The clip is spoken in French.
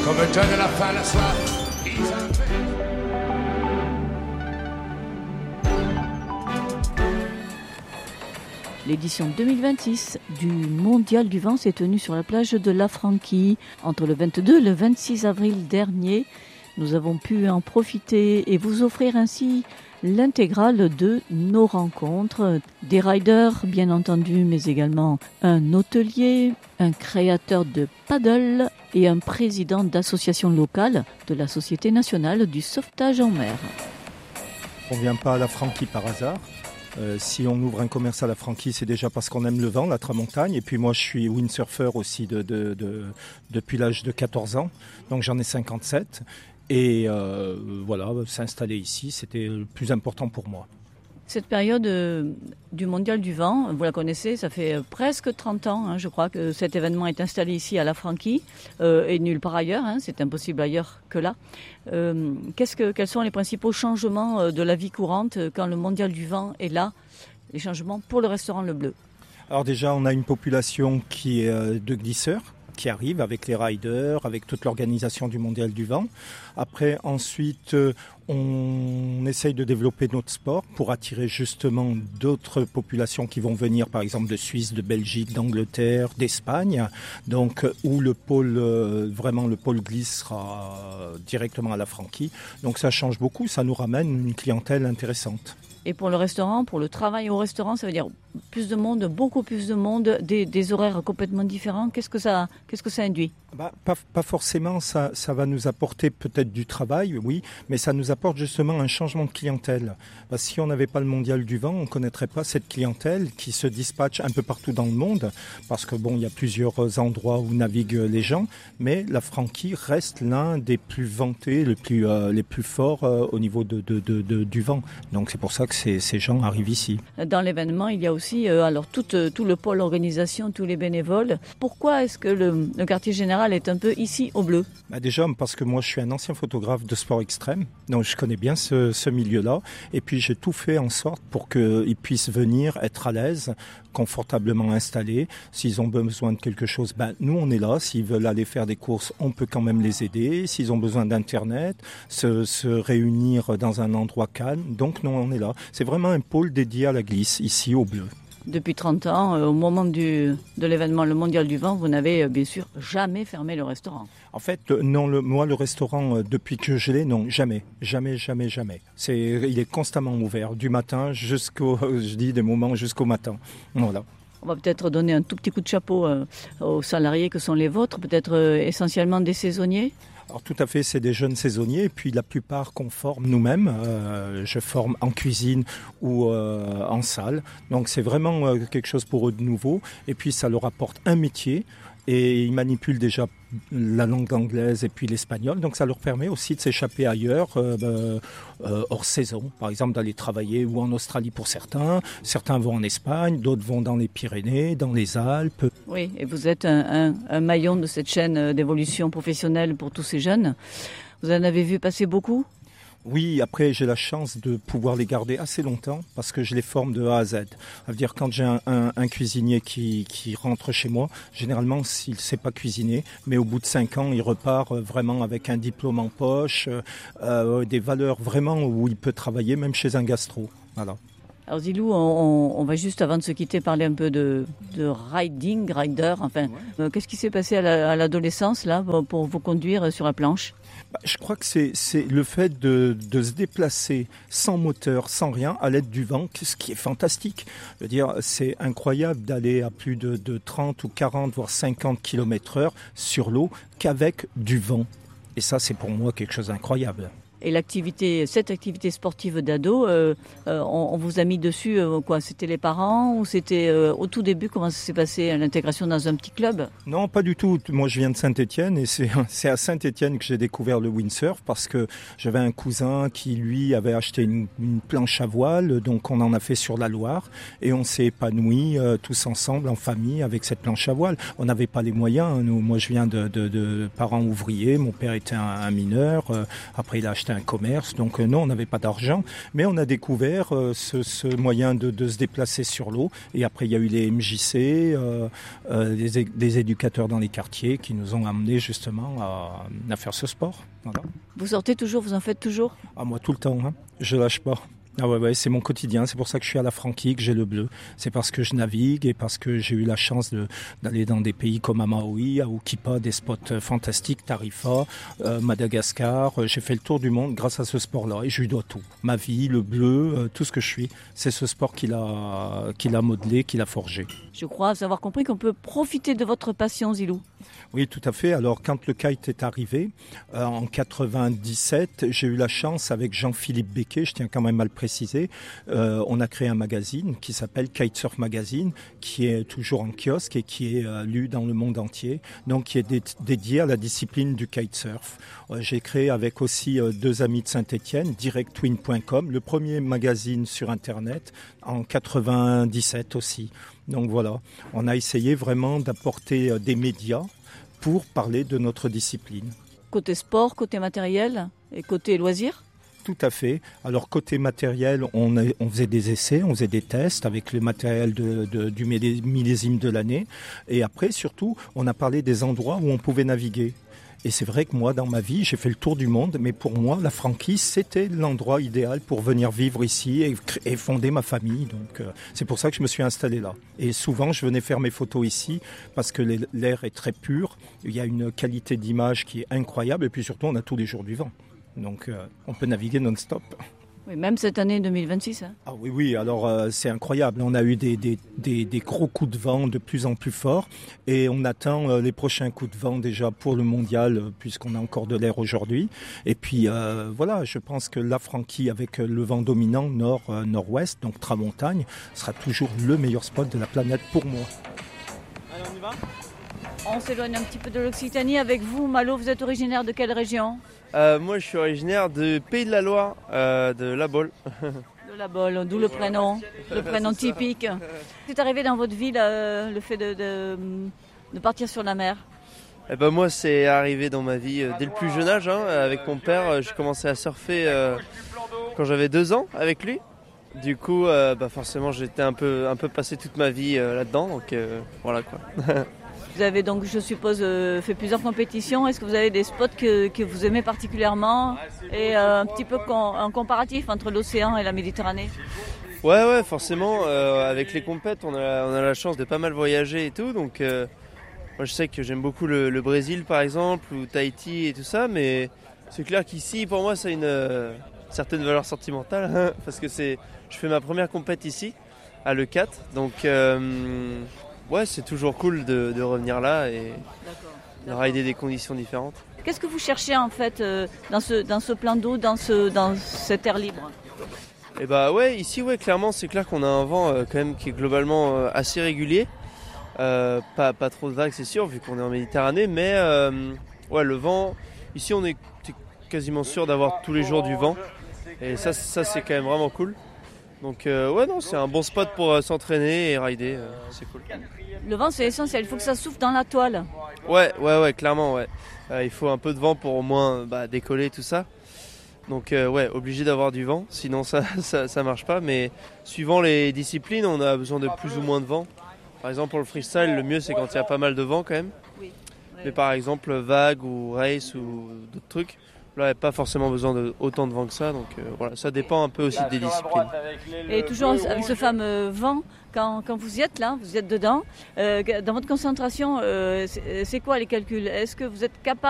Come già la fa la sua. L'édition 2026 du Mondial du vent s'est tenue sur la plage de la Franquie entre le 22 et le 26 avril dernier. Nous avons pu en profiter et vous offrir ainsi l'intégrale de nos rencontres. Des riders, bien entendu, mais également un hôtelier, un créateur de paddle et un président d'association locale de la Société nationale du sauvetage en mer. On ne vient pas à la Franquie par hasard. Si on ouvre un commerce à la Franquie, c'est déjà parce qu'on aime le vent, la tramontagne. Et puis moi, je suis windsurfer aussi depuis l'âge de 14 ans. Donc j'en ai 57. Et voilà, s'installer ici, c'était le plus important pour moi. Cette période du Mondial du vent, vous la connaissez, ça fait presque 30 ans, je crois, que cet événement est installé ici à la Franquie et nulle part ailleurs, c'est impossible ailleurs que là. Quels sont les principaux changements de la vie courante quand le Mondial du vent est là, les changements pour le restaurant Le Bleu? Alors déjà, on a une population qui est de glisseurs, qui arrivent avec les riders, avec toute l'organisation du Mondial du vent. Après, ensuite, on essaye de développer notre sport pour attirer justement d'autres populations qui vont venir, par exemple de Suisse, de Belgique, d'Angleterre, d'Espagne, donc où le pôle glisse sera directement à la Franquie. Donc ça change beaucoup, ça nous ramène une clientèle intéressante. Et pour le restaurant, pour le travail au restaurant, ça veut dire plus de monde, beaucoup plus de monde, des horaires complètement différents. Qu'est-ce que ça induit ? Pas forcément, ça va nous apporter peut-être du travail, oui, mais ça nous apporte justement un changement de clientèle. Parce que si on n'avait pas le Mondial du vent, on ne connaîtrait pas cette clientèle qui se dispatche un peu partout dans le monde, parce que bon, il y a plusieurs endroits où naviguent les gens, mais la Franquie reste l'un des plus vantés, les plus forts au niveau du vent. Donc c'est pour ça que ces gens arrivent ici. Dans l'événement, il y a aussi tout le pôle organisation, tous les bénévoles. Pourquoi est-ce que le quartier général est un peu ici au Bleu ? Déjà parce que moi je suis un ancien photographe de sport extrême, donc je connais bien ce milieu-là, et puis j'ai tout fait en sorte pour qu'ils puissent venir être à l'aise, confortablement installés. S'ils ont besoin de quelque chose, nous on est là. S'ils veulent aller faire des courses, on peut quand même les aider. S'ils ont besoin d'internet, se réunir dans un endroit calme, donc nous on est là. C'est vraiment un pôle dédié à la glisse ici au Bleu. Depuis 30 ans, au moment de l'événement Le Mondial du vent, vous n'avez bien sûr jamais fermé le restaurant. En fait, non, moi le restaurant, depuis que je l'ai, non, jamais. Il est constamment ouvert, du matin des moments jusqu'au matin. Voilà. On va peut-être donner un tout petit coup de chapeau aux salariés que sont les vôtres, peut-être essentiellement des saisonniers. Alors tout à fait, c'est des jeunes saisonniers et puis la plupart qu'on forme nous-mêmes. Je forme en cuisine ou en salle. Donc c'est vraiment quelque chose pour eux de nouveau. Et puis ça leur apporte un métier et ils manipulent déjà la langue anglaise et puis l'espagnol. Donc ça leur permet aussi de s'échapper ailleurs, hors saison. Par exemple d'aller travailler ou en Australie pour certains. Certains vont en Espagne, d'autres vont dans les Pyrénées, dans les Alpes. Oui, et vous êtes un maillon de cette chaîne d'évolution professionnelle pour tous ces jeunes. Vous en avez vu passer beaucoup ? Oui, après j'ai la chance de pouvoir les garder assez longtemps parce que je les forme de A à Z. Ça veut dire quand j'ai un cuisinier qui rentre chez moi, généralement s'il ne sait pas cuisiner, mais au bout de 5 ans, il repart vraiment avec un diplôme en poche, des valeurs vraiment où il peut travailler même chez un gastro. Voilà. Alors Zilou, on va juste avant de se quitter parler un peu de rider, enfin. Ouais. Qu'est-ce qui s'est passé à l'adolescence là pour vous conduire sur la planche ? Je crois que c'est le fait de se déplacer sans moteur, sans rien, à l'aide du vent, ce qui est fantastique. Je veux dire, c'est incroyable d'aller à plus de 30 ou 40, voire 50 km/h sur l'eau qu'avec du vent. Et ça, c'est pour moi quelque chose d'incroyable. Et cette activité sportive d'ado, on vous a mis dessus quoi ? C'était les parents ou c'était au tout début, comment ça s'est passé, l'intégration dans un petit club ? Non, pas du tout. Moi, je viens de Saint-Étienne et c'est à Saint-Étienne que j'ai découvert le windsurf parce que j'avais un cousin qui, lui, avait acheté une planche à voile, donc on en a fait sur la Loire et on s'est épanouis tous ensemble en famille avec cette planche à voile. On n'avait pas les moyens. Moi, je viens de parents ouvriers. Mon père était un mineur. Après, il a acheté c'était un commerce. Donc non, on n'avait pas d'argent, mais on a découvert ce moyen de se déplacer sur l'eau. Et après, il y a eu les MJC, des éducateurs dans les quartiers qui nous ont amenés justement à faire ce sport. Voilà. Vous sortez toujours, vous en faites toujours? Ah, moi, tout le temps, hein. Je lâche pas. Ah ouais, c'est mon quotidien. C'est pour ça que je suis à la Franquie, que j'ai le bleu. C'est parce que je navigue et parce que j'ai eu la chance d'aller dans des pays comme à Maui, à Ukipa, des spots fantastiques, Tarifa, Madagascar. J'ai fait le tour du monde grâce à ce sport-là et je lui dois tout. Ma vie, le bleu, tout ce que je suis. C'est ce sport qu'il a modelé, qu'il a forgé. Je crois avoir compris qu'on peut profiter de votre passion, Zilou. Oui, tout à fait. Alors, quand le kite est arrivé, en 97, j'ai eu la chance avec Jean-Philippe Becquet, je tiens quand même à le préciser, on a créé un magazine qui s'appelle Kitesurf Magazine, qui est toujours en kiosque et qui est lu dans le monde entier, donc qui est dédié à la discipline du kitesurf. J'ai créé avec aussi deux amis de Saint-Étienne, directwin.com, le premier magazine sur Internet, en 97 aussi. Donc voilà, on a essayé vraiment d'apporter des médias pour parler de notre discipline. Côté sport, côté matériel et côté loisirs? Tout à fait. Alors côté matériel, on faisait des essais, on faisait des tests avec le matériel du millésime de l'année. Et après, surtout, on a parlé des endroits où on pouvait naviguer. Et c'est vrai que moi, dans ma vie, j'ai fait le tour du monde, mais pour moi, la Franquie, c'était l'endroit idéal pour venir vivre ici et fonder ma famille. Donc, c'est pour ça que je me suis installé là. Et souvent, je venais faire mes photos ici parce que l'air est très pur. Il y a une qualité d'image qui est incroyable. Et puis surtout, on a tous les jours du vent. Donc, on peut naviguer non-stop. Oui, même cette année 2026. Hein. Ah oui, alors c'est incroyable. On a eu des gros coups de vent de plus en plus forts et on attend les prochains coups de vent déjà pour le mondial puisqu'on a encore de l'air aujourd'hui. Et puis voilà, je pense que la Franquie avec le vent dominant nord-nord-ouest, donc tramontagne, sera toujours le meilleur spot de la planète pour moi. Allez, on y va ? On s'éloigne un petit peu de l'Occitanie avec vous. Malo, vous êtes originaire de quelle région ? Moi, je suis originaire du Pays de la Loire, de La Baule. De La Baule, d'où le prénom typique. C'est arrivé dans votre vie le fait de partir sur la mer ? Moi, c'est arrivé dans ma vie dès le plus jeune âge. Avec mon père, j'ai commencé à surfer quand j'avais 2 ans avec lui. Du coup, forcément, j'étais un peu passé toute ma vie là-dedans. Donc voilà quoi. Vous avez donc, je suppose, fait plusieurs compétitions. Est-ce que vous avez des spots que vous aimez particulièrement et un petit peu un comparatif entre l'océan et la Méditerranée ? Ouais, forcément. Avec les compètes, on a la chance de pas mal voyager et tout. Donc, moi, je sais que j'aime beaucoup le Brésil, par exemple, ou Tahiti et tout ça. Mais c'est clair qu'ici, pour moi, ça a une certaine valeur sentimentale parce que je fais ma première compète ici, à l'E4. Donc... ouais, c'est toujours cool de revenir là et de rider des conditions différentes. Qu'est-ce que vous cherchez en fait dans ce plan d'eau, dans cet air libre ? Ici, clairement, c'est clair qu'on a un vent quand même qui est globalement assez régulier. Pas trop de vagues, c'est sûr, vu qu'on est en Méditerranée, mais le vent, ici on est quasiment sûr d'avoir tous les jours du vent. Et ça c'est quand même vraiment cool. Donc c'est un bon spot pour s'entraîner et rider, c'est cool. Le vent c'est essentiel, il faut que ça souffle dans la toile. Ouais, clairement, ouais. Il faut un peu de vent pour au moins décoller tout ça. Donc obligé d'avoir du vent, sinon ça marche pas. Mais suivant les disciplines, on a besoin de plus ou moins de vent. Par exemple pour le freestyle, le mieux c'est quand il y a pas mal de vent quand même. Oui. Ouais. Mais par exemple vague ou race ou d'autres trucs, là il n'y a pas forcément besoin de autant de vent que ça. Donc ça dépend un peu aussi des disciplines. Et toujours avec ce fameux vent, quand vous y êtes là, vous y êtes dedans, dans votre concentration, c'est quoi les calculs ? Est-ce que vous êtes capable